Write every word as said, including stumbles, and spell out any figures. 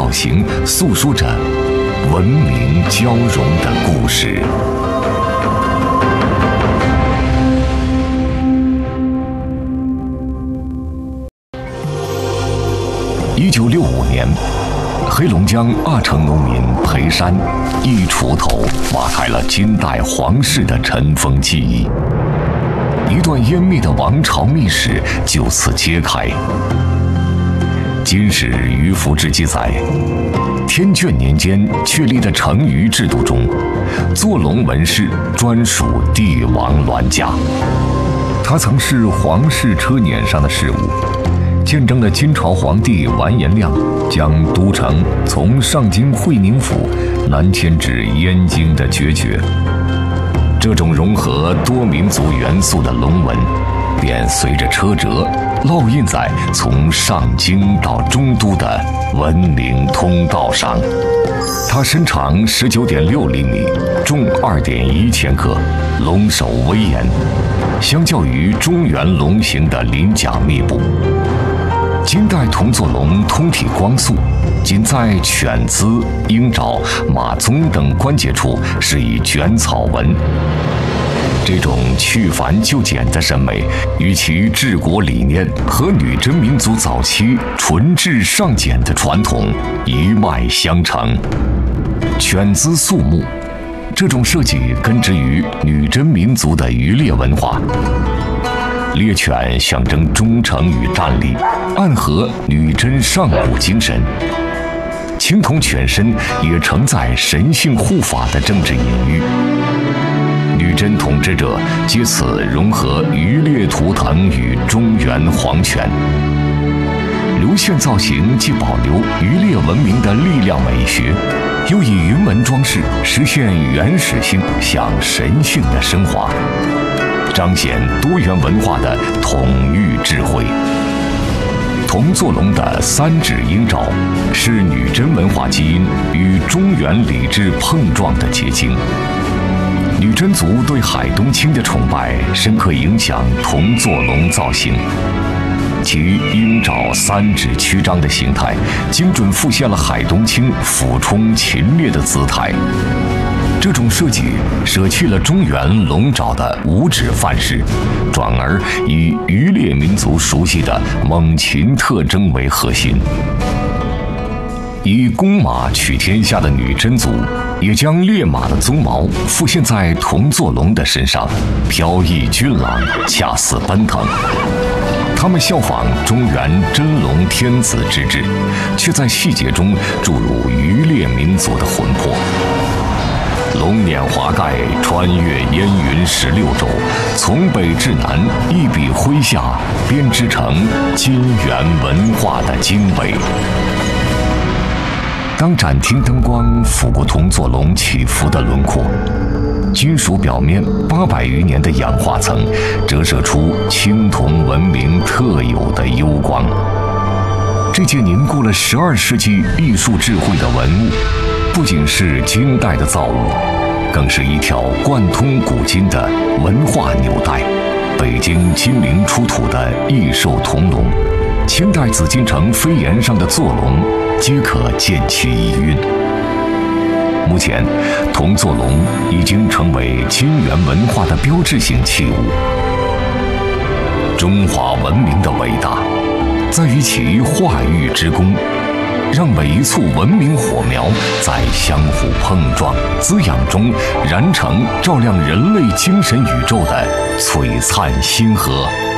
造型诉说着文明交融的故事。一九六五年，黑龙江阿城农民裴山一锄头挖开了金代皇室的尘封记忆，一段湮灭的王朝秘史就此揭开。金史于福志记载，天眷年间确立的成余制度中，坐龙纹饰专属帝王銮驾，它曾是皇室车辇上的饰物，见证了金朝皇帝完颜亮将都城从上京会宁府南迁至燕京的决绝。这种融合多民族元素的龙纹，便随着车辙烙印在从上京到中都的文明通道上。它身长十九点六厘米，重二点一千克，龙首威严，相较于中原龙形的鳞甲密布。金代铜座龙通体光素，仅在犬姿、鹰爪、马鬃等关节处是以卷草纹。这种去繁就简的审美，与其治国理念和女真民族早期纯质尚简的传统一脉相承。犬姿肃穆，这种设计根植于女真民族的渔猎文化。猎犬象征忠诚与战力，暗合女真上古精神。青铜犬身也承载神性护法的政治隐喻。女真统治者借此融合渔猎图腾与中原皇权。流线造型既保留渔猎文明的力量美学，又以云纹装饰实现原始性向神性的升华，彰显多元文化的统御智慧。铜座龙的三指鹰爪是女真文化基因与中原礼制碰撞的结晶。女真族对海东青的崇拜深刻影响铜座龙造型，其鹰爪三指曲张的形态，精准复现了海东青俯冲禽猎的姿态。这种设计舍弃了中原龙爪的五指范式，转而以渔猎民族熟悉的猛禽特征为核心。以公马取天下的女真族，也将烈马的鬃毛复现在铜座龙的身上，飘逸俊朗，恰似奔腾。他们效仿中原真龙天子之制，却在细节中注入渔猎民族的魂魄。龙辇华盖，穿越烟云十六州，从北至南，一笔挥下，编织成金元文化的经纬。当展厅灯光拂过铜座龙起伏的轮廓，金属表面八百余年的氧化层折射出青铜文明特有的幽光。这件凝固了十二世纪艺术智慧的文物，不仅是金代的造物，更是一条贯通古今的文化纽带。北京金陵出土的异兽铜龙，清代紫禁城飞檐上的座龙，皆可见其遗韵。目前，铜座龙已经成为金元文化的标志性器物。中华文明的伟大，在于其化育之功，让每一簇文明火苗在相互碰撞、滋养中燃成照亮人类精神宇宙的璀璨星河。